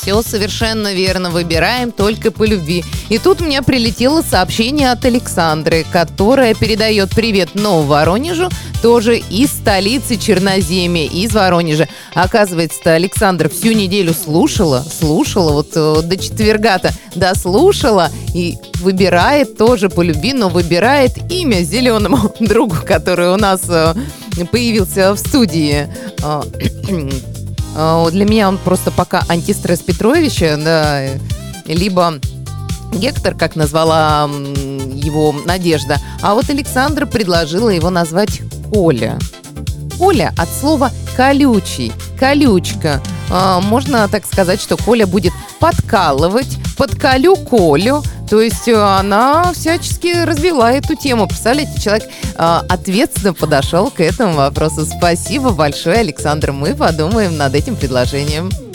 Все совершенно верно, выбираем только по любви. И тут мне прилетело сообщение от Александры, которая передает привет Нововоронежу, тоже из столицы Черноземья, из Воронежа. Оказывается, Александра всю неделю слушала, вот до четверга-то дослушала и выбирает тоже по любви, но выбирает имя зеленому другу, который у нас появился в студии. Для меня он просто пока антистресс Петровича, да, либо Гектор, как назвала его Надежда. А вот Александра предложила его назвать Коля. Коля от слова «колючий», «колючка». Можно так сказать, что Коля будет подкалывать, подколю Колю. То есть она всячески развила эту тему. Представляете, человек ответственно подошел к этому вопросу. Спасибо большое, Александр. Мы подумаем над этим предложением.